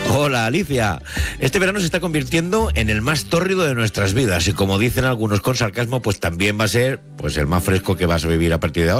Hola, Alicia. Este verano se está convirtiendo en el más tórrido de nuestras vidas y como dicen algunos con sarcasmo, pues también va a ser pues el más fresco que vas a vivir a partir de ahora.